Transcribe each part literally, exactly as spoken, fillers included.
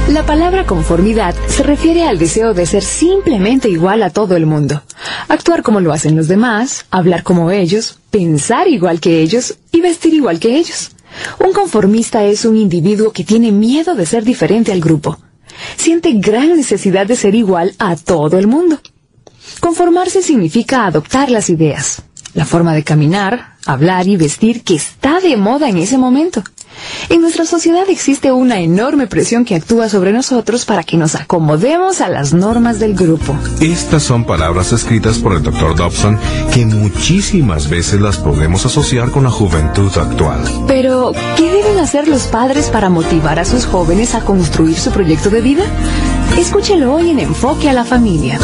La palabra conformidad se refiere al deseo de ser simplemente igual a todo el mundo. Actuar como lo hacen los demás, hablar como ellos, pensar igual que ellos y vestir igual que ellos. Un conformista es un individuo que tiene miedo de ser diferente al grupo. Siente gran necesidad de ser igual a todo el mundo. Conformarse significa adoptar las ideas, la forma de caminar, hablar y vestir que está de moda en ese momento. En nuestra sociedad existe una enorme presión que actúa sobre nosotros para que nos acomodemos a las normas del grupo. Estas son palabras escritas por el doctor Dobson que muchísimas veces las podemos asociar con la juventud actual. Pero, ¿qué deben hacer los padres para motivar a sus jóvenes a construir su proyecto de vida? Escúchelo hoy en Enfoque a la Familia.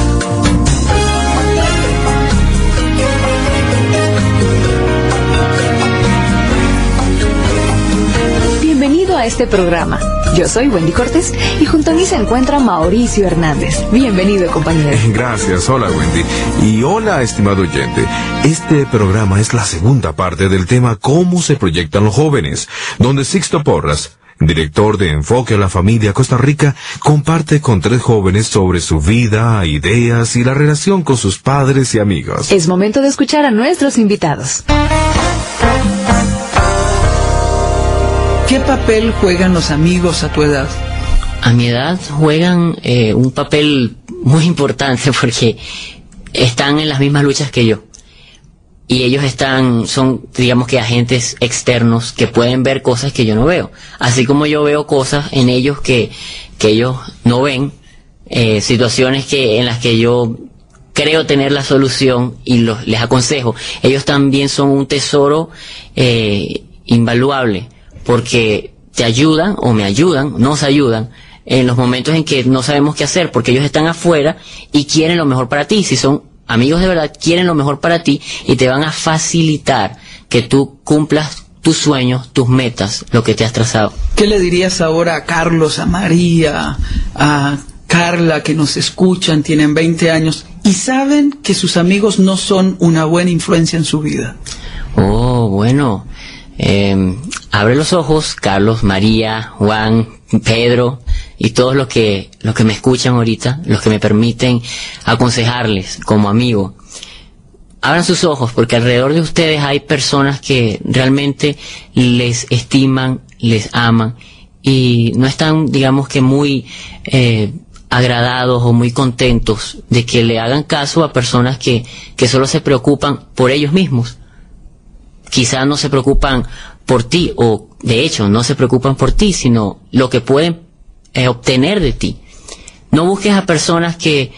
Bienvenido a este programa. Yo soy Wendy Cortés y junto a mí se encuentra Mauricio Hernández. Bienvenido, compañero. Gracias, hola Wendy. Y hola, estimado oyente. Este programa es la segunda parte del tema Cómo se proyectan los jóvenes, donde Sixto Porras, director de Enfoque a la Familia Costa Rica, comparte con tres jóvenes sobre su vida, ideas y la relación con sus padres y amigos. Es momento de escuchar a nuestros invitados. ¿Qué papel juegan los amigos a tu edad? A mi edad juegan eh, un papel muy importante porque están en las mismas luchas que yo. Y ellos están, son, digamos que agentes externos que pueden ver cosas que yo no veo. Así como yo veo cosas en ellos que, que ellos no ven, eh, situaciones que, en las que yo creo tener la solución y los, les aconsejo. Ellos también son un tesoro eh, invaluable, porque te ayudan o me ayudan, nos ayudan en los momentos en que no sabemos qué hacer, porque ellos están afuera y quieren lo mejor para ti. Si son amigos de verdad, quieren lo mejor para ti y te van a facilitar que tú cumplas tus sueños, tus metas, lo que te has trazado. ¿Qué le dirías ahora a Carlos, a María, a Carla, que nos escuchan, tienen veinte años y saben que sus amigos no son una buena influencia en su vida? Oh, bueno... Eh, abre los ojos, Carlos, María, Juan, Pedro y todos los que los que me escuchan ahorita, los que me permiten aconsejarles como amigo. Abran sus ojos, porque alrededor de ustedes hay personas que realmente les estiman, les aman y no están, digamos que muy eh, agradados o muy contentos de que le hagan caso a personas que, que solo se preocupan por ellos mismos. Quizás no se preocupan por ti, o de hecho no se preocupan por ti, sino lo que pueden eh, obtener de ti. No busques a personas que